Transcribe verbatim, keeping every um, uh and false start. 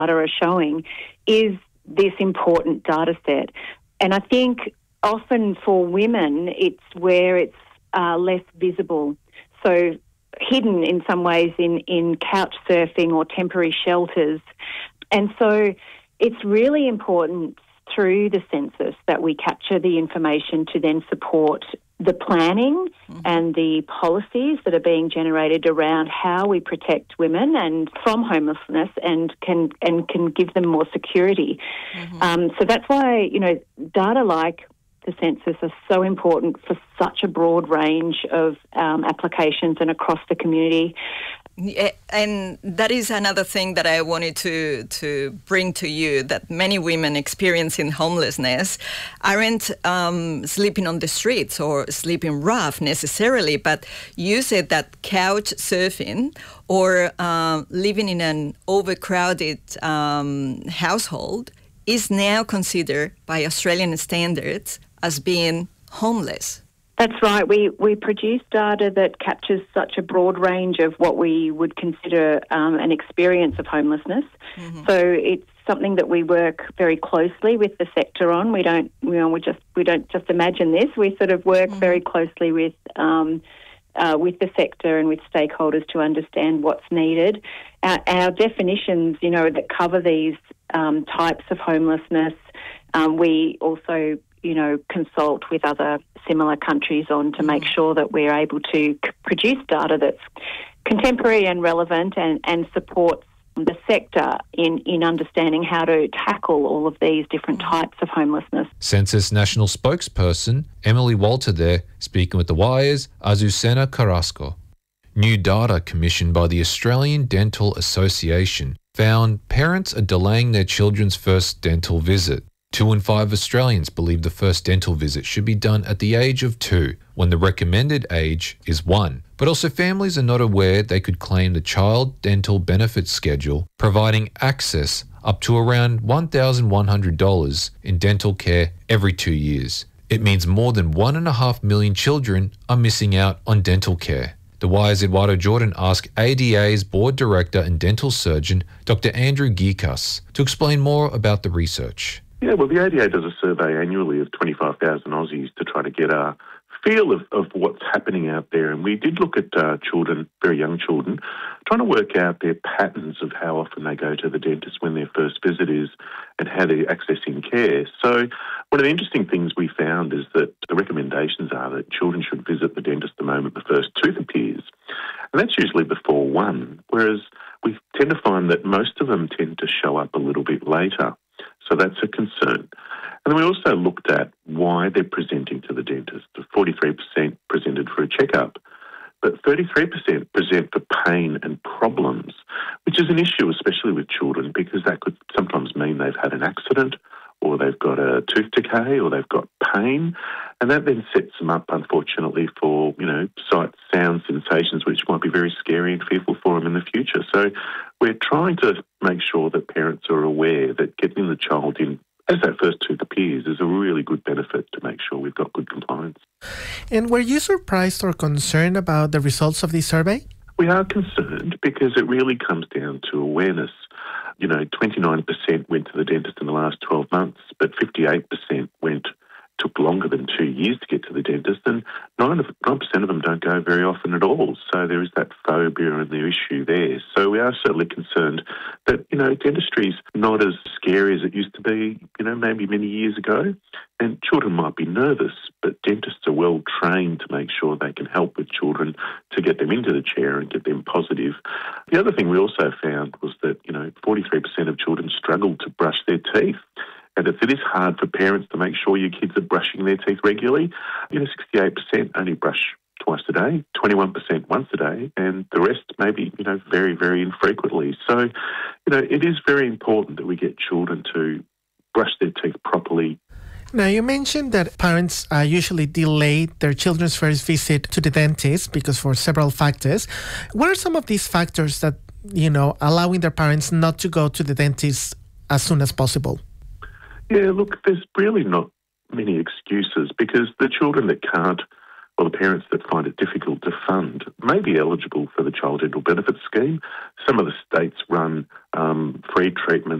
data are showing is this important data set. And I think often for women, it's where it's uh, less visible. So hidden in some ways in, in couch surfing or temporary shelters. And so it's really important through the census that we capture the information to then support the planning mm-hmm. and the policies that are being generated around how we protect women and from homelessness and can and can give them more security. Mm-hmm. Um, so that's why, you know, data like the census are so important for such a broad range of um, applications and across the community. Yeah, and that is another thing that I wanted to to bring to you, that many women experiencing homelessness aren't um, sleeping on the streets or sleeping rough necessarily, but you said that couch surfing or uh, living in an overcrowded um, household is now considered by Australian standards as being homeless. That's right. We we produce data that captures such a broad range of what we would consider um, an experience of homelessness. Mm-hmm. So it's something that we work very closely with the sector on. We don't, you know, we just we don't just imagine this. We sort of work mm-hmm. very closely with um, uh, with the sector and with stakeholders to understand what's needed. Our, our definitions, you know, that cover these um, types of homelessness. Um, we also, you know, consult with other similar countries on to make sure that we're able to c- produce data that's contemporary and relevant and, and supports the sector in, in understanding how to tackle all of these different types of homelessness. Census National Spokesperson Emily Walter there, speaking with The Wire's Azucena Carrasco. New data commissioned by the Australian Dental Association found parents are delaying their children's first dental visit. Two in five Australians believe the first dental visit should be done at the age of two, when the recommended age is one. But also families are not aware they could claim the Child Dental Benefits Schedule, providing access up to around one thousand one hundred dollars in dental care every two years. It means more than one and a half million children are missing out on dental care. The Wire's Eduardo Jordan asked A D A's Board Director and Dental Surgeon, Doctor Andrew Gikas, to explain more about the research. Yeah, well, the A D A does a survey annually of twenty-five thousand Aussies to try to get a feel of, of what's happening out there. And we did look at uh, children, very young children, trying to work out their patterns of how often they go to the dentist, when their first visit is, and how they're accessing care. So one of the interesting things we found is that the recommendations are that children should visit the dentist the moment the first tooth appears. And that's usually before one, whereas we tend to find that most of them tend to show up a little bit later. So that's a concern. And then we also looked at why they're presenting to the dentist. forty-three percent presented for a checkup, but thirty-three percent present for pain and problems, which is an issue, especially with children, because that could sometimes mean they've had an accident or they've got a tooth decay or they've got pain. And that then sets them up, unfortunately, for, you know, sight, sound, sensations, which might be very scary and fearful for them in the future. So we're trying to make sure that parents are aware that getting the child in as that first tooth appears is a really good benefit to make sure we've got good compliance. And were you surprised or concerned about the results of this survey? We are concerned because it really comes down to awareness. You know, twenty-nine percent went to the dentist in the last twelve months, but fifty-eight percent went took longer than two years to get to the dentist, and nine percent of them don't go very often at all. So there is that phobia and the issue there. So we are certainly concerned that, you know, dentistry's not as scary as it used to be, you know, maybe many years ago. And children might be nervous, but dentists are well trained to make sure they can help with children to get them into the chair and get them positive. The other thing we also found was that, you know, forty-three percent of children struggle to brush their teeth. And if it is hard for parents to make sure your kids are brushing their teeth regularly, you know, sixty-eight percent only brush twice a day, twenty-one percent once a day, and the rest maybe, you know, very, very infrequently. So, you know, it is very important that we get children to brush their teeth properly. Now, you mentioned that parents uh, usually delay their children's first visit to the dentist because for several factors. What are some of these factors that, you know, allowing their parents not to go to the dentist as soon as possible? Yeah, look, there's really not many excuses because the children that can't or the parents that find it difficult to fund may be eligible for the Child Dental Benefits Scheme. Some of the states run um, free treatment